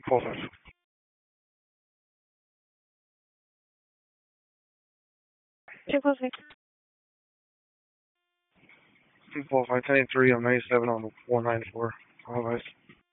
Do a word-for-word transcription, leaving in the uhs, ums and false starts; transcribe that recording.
Four five. Two closing. Four five ten eight three. I'm ninety seven on one nine four. Five eyes.